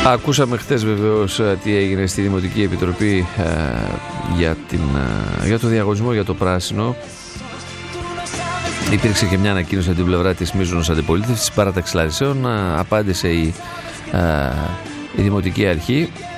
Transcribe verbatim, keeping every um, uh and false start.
Ακούσαμε χθες βεβαίως τι έγινε στη Δημοτική Επιτροπή ε, για, την, ε, για το διαγωνισμό για το πράσινο. Υπήρξε και μια ανακοίνωση από την πλευρά της μείζωνος αντιπολίτευσης της Παράταξης Λαρισαίων. Απάντησε η, ε, η Δημοτική Αρχή